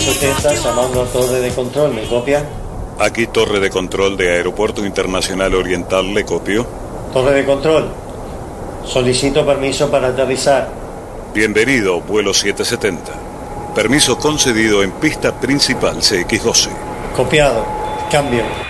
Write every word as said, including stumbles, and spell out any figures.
setenta, llamando a torre de control, ¿me copia? Aquí torre de control de Aeropuerto Internacional Oriental, ¿le copio? Torre de control, solicito permiso para aterrizar. Bienvenido, vuelo siete setenta. Permiso concedido en pista principal C X doce. Copiado, cambio.